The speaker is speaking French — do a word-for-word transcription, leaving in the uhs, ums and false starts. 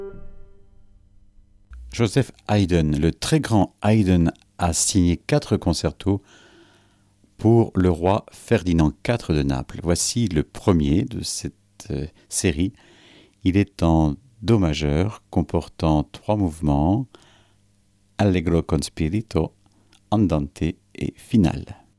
Joseph Haydn, le très grand Haydn, a signé quatre concertos pour le roi Ferdinand quatre de Naples. Voici le premier de cette euh, série. Il est en do majeur, comportant trois mouvements, Allegro con spirito, Andante et Finale.